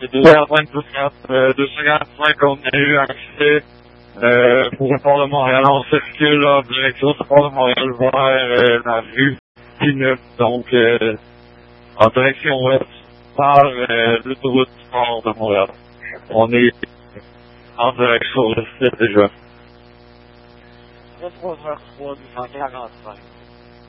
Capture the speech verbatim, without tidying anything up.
Les deux cent vingt-quatre, euh, deux cent quarante-cinq, on a eu accès euh, pour le port de Montréal. On circule en direction du port de Montréal vers euh, la rue P neuf, donc euh, en direction ouest par euh, l'autoroute du port de Montréal. On est en direction ouest déjà. vingt-trois heures trois, deux cent quarante-cinq.